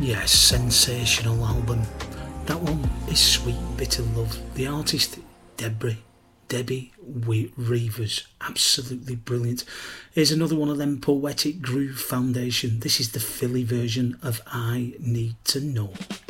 Yes, sensational album. That one is Sweet Bitter Love. The artist, Debbie Reivers. Absolutely brilliant. Here's another one of them Poetic Groove Foundation. This is the Philly version of I Need to Know.